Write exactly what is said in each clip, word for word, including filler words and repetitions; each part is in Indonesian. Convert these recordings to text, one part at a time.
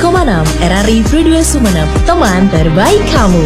koma enam R R I Pro dua Sumeneb, teman terbaik kamu.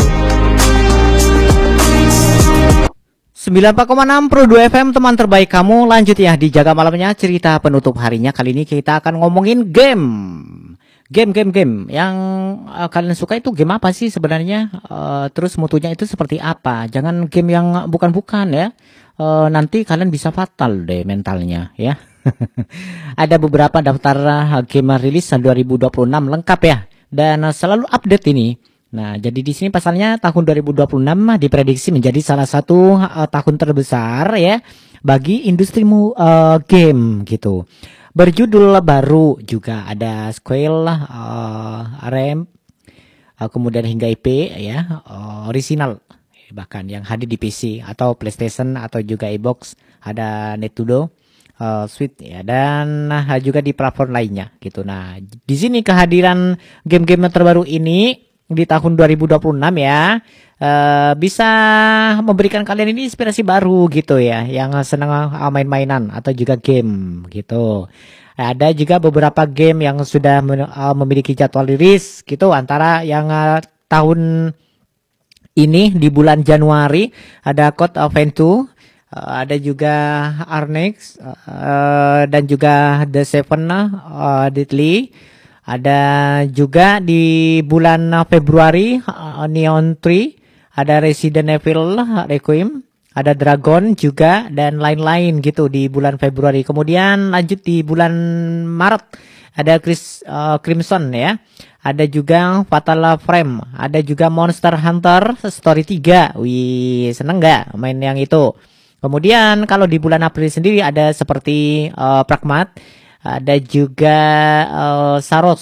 sembilan puluh empat koma enam Pro dua F M, teman terbaik kamu. Lanjut ya di Jaga Malamnya, cerita penutup harinya. Kali ini kita akan ngomongin game. Game, game, game yang uh, kalian suka itu game apa sih sebenarnya? Uh, terus mutunya itu seperti apa? Jangan game yang bukan-bukan ya. Uh, nanti kalian bisa fatal deh mentalnya ya. Ada beberapa daftar uh, game rilis dua ribu dua puluh enam lengkap ya. Dan uh, selalu update ini. Nah, jadi di sini pasalnya tahun dua ribu dua puluh enam diprediksi menjadi salah satu uh, tahun terbesar ya bagi industri uh, game gitu. Berjudul baru juga ada Squall, uh, R M, uh, kemudian hingga I P ya, uh, original bahkan yang hadir di P C atau PlayStation atau juga Xbox, ada Nintendo uh, Switch ya, dan uh, juga di platform lainnya gitu. Nah, di sini kehadiran game-game terbaru ini di tahun dua ribu dua puluh enam ya uh, bisa memberikan kalian ini inspirasi baru gitu ya, yang senang uh, main-mainan atau juga game gitu. Ada juga beberapa game yang sudah uh, memiliki jadwal rilis gitu, antara yang uh, tahun ini di bulan Januari ada Code of Venture, uh, ada juga Arnex, uh, dan juga The Seven uh, Deadly. Ada juga di bulan Februari uh, Neon tiga, ada Resident Evil Requiem, ada Dragon juga, dan lain-lain gitu di bulan Februari. Kemudian lanjut di bulan Maret ada Chris, uh, Crimson ya. Ada juga Fatal Frame, ada juga Monster Hunter Story tiga. Wih, seneng nggak main yang itu? Kemudian kalau di bulan April sendiri ada seperti uh, Pragmat, ada juga uh, Saros,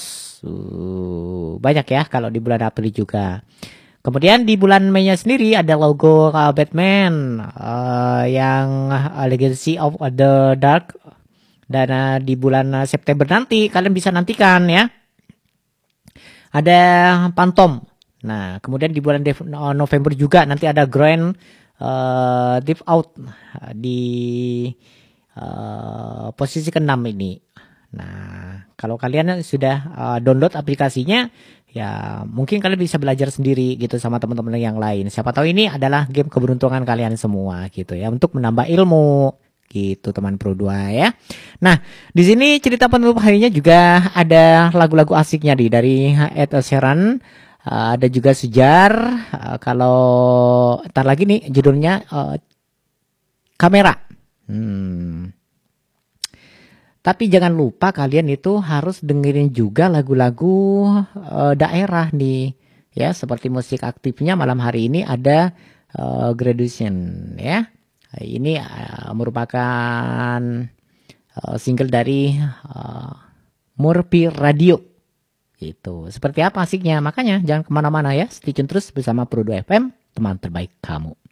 uh, banyak ya kalau di bulan April juga. Kemudian di bulan Mei-nya sendiri ada logo uh, Batman uh, yang uh, Legacy of the Dark, dan uh, di bulan uh, September nanti kalian bisa nantikan ya, ada Phantom. Nah, kemudian di bulan Dev- November juga nanti ada Grand uh, Deep Out uh, di uh, posisi keenam ini. Nah, kalau kalian sudah uh, download aplikasinya, ya mungkin kalian bisa belajar sendiri gitu sama teman-teman yang lain. Siapa tahu ini adalah game keberuntungan kalian semua gitu ya, untuk menambah ilmu gitu teman Pro dua ya. Nah, di sini cerita penutup harinya juga ada lagu-lagu asiknya di dari Ed Sheeran, uh, ada juga Sujar. Uh, kalau ntar lagi nih judulnya uh, Kamera. Hmm. Tapi jangan lupa kalian itu harus dengerin juga lagu-lagu uh, daerah nih ya, seperti musik aktifnya malam hari ini ada uh, Graduation ya. Ini uh, merupakan uh, single dari uh, Murphy Radio gitu. Seperti apa asiknya? Makanya jangan kemana-mana ya, stay tune terus bersama Pro dua F M, teman terbaik kamu.